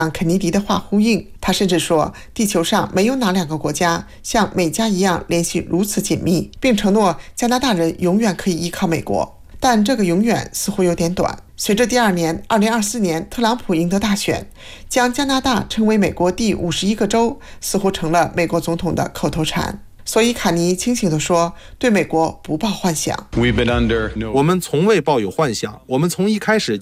肯尼迪的话呼应。他甚至说，地球上没有哪两个国家像美加一样联系如此紧密，并承诺加拿大人永远可以依靠美国。但这个永远似乎有点短。随着第二年2024年特朗普赢得大选，将加拿大称为美国第51个州似乎成了美国总统的口头禅。所以卡尼清醒地说，对美国不抱幻想。 我们从未抱有幻想，我们从一开始